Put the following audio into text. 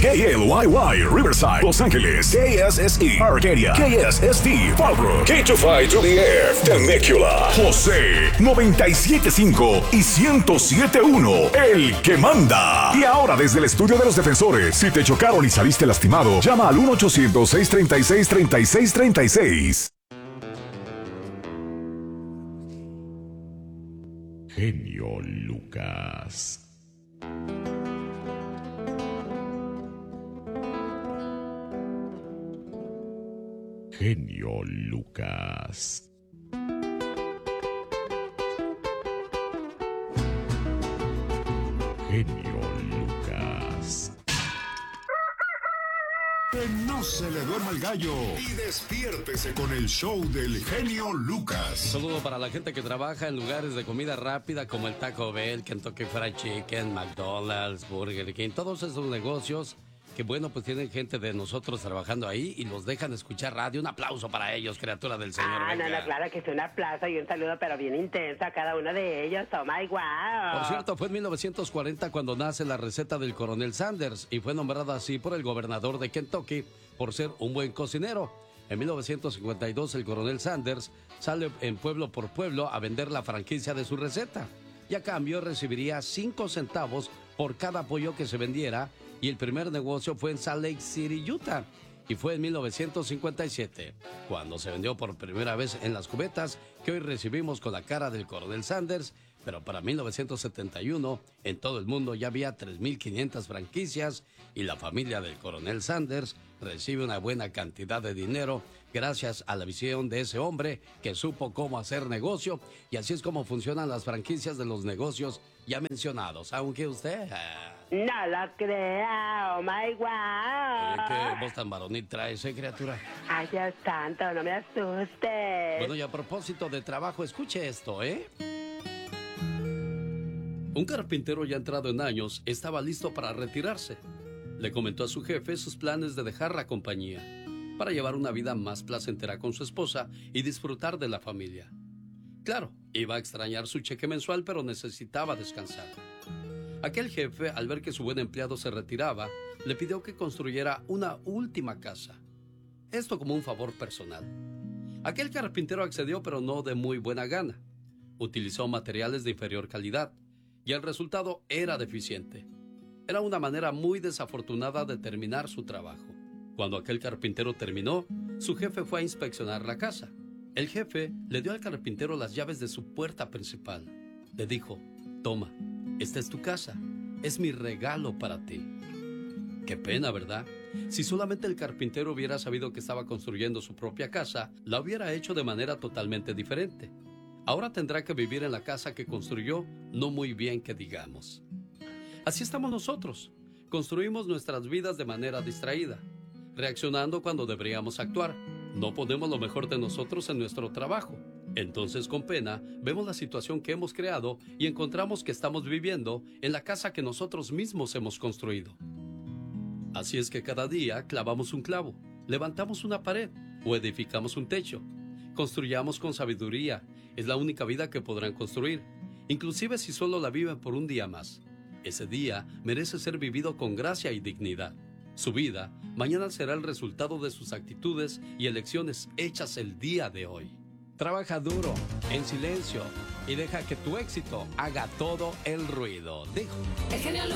KLYY, Riverside, Los Ángeles, KSSE, Arcadia, KSST, Fallbrook, K25 to the Air, Temecula, José, 97.5 y 107.1, el que manda. Y ahora desde el estudio de los defensores, si te chocaron y saliste lastimado, llama al 1-800-636-3636. Genio Lucas. Genio Lucas. Genio Lucas. Que no se le duerma el gallo y despiértese con el show del genio Lucas. Un saludo para la gente que trabaja en lugares de comida rápida como el Taco Bell, Kentucky Fried Chicken, McDonald's, Burger King, todos esos negocios que bueno, pues tienen gente de nosotros trabajando ahí y los dejan escuchar radio. Un aplauso para ellos, criatura del Señor. No, claro que es un aplauso y un saludo, pero bien intenso a cada uno de ellos. Oh my wow. Por cierto, fue en 1940 cuando nace la receta del Coronel Sanders y fue nombrada así por el gobernador de Kentucky por ser un buen cocinero. En 1952 el Coronel Sanders sale en pueblo por pueblo a vender la franquicia de su receta y a cambio recibiría 5 centavos por cada pollo que se vendiera. Y el primer negocio fue en Salt Lake City, Utah. Y fue en 1957, cuando se vendió por primera vez en las cubetas que hoy recibimos con la cara del Coronel Sanders. Pero para 1971, en todo el mundo ya había 3.500 franquicias y la familia del Coronel Sanders recibe una buena cantidad de dinero gracias a la visión de ese hombre que supo cómo hacer negocio. Y así es como funcionan las franquicias de los negocios ya mencionados, aunque usted... No lo crea, oh my wow. ¿Qué voz tan varonil trae esa criatura? Ay, Dios santo, no me asustes. Bueno, y a propósito de trabajo, escuche esto, ¿eh? Un carpintero ya entrado en años estaba listo para retirarse. Le comentó a su jefe sus planes de dejar la compañía para llevar una vida más placentera con su esposa y disfrutar de la familia. Claro, iba a extrañar su cheque mensual, pero necesitaba descansar. Aquel jefe, al ver que su buen empleado se retiraba, le pidió que construyera una última casa. Esto como un favor personal. Aquel carpintero accedió, pero no de muy buena gana. Utilizó materiales de inferior calidad y el resultado era deficiente. Era una manera muy desafortunada de terminar su trabajo. Cuando aquel carpintero terminó, su jefe fue a inspeccionar la casa. El jefe le dio al carpintero las llaves de su puerta principal. Le dijo: toma, esta es tu casa, es mi regalo para ti. Qué pena, ¿verdad? Si solamente el carpintero hubiera sabido que estaba construyendo su propia casa, la hubiera hecho de manera totalmente diferente. Ahora tendrá que vivir en la casa que construyó, no muy bien que digamos. Así estamos nosotros. Construimos nuestras vidas de manera distraída, reaccionando cuando deberíamos actuar. No ponemos lo mejor de nosotros en nuestro trabajo. Entonces, con pena, vemos la situación que hemos creado y encontramos que estamos viviendo en la casa que nosotros mismos hemos construido. Así es que cada día clavamos un clavo, levantamos una pared o edificamos un techo. Construyamos con sabiduría. Es la única vida que podrán construir, inclusive si solo la viven por un día más. Ese día merece ser vivido con gracia y dignidad. Su vida mañana será el resultado de sus actitudes y elecciones hechas el día de hoy. Trabaja duro, en silencio, y deja que tu éxito haga todo el ruido. Dijo.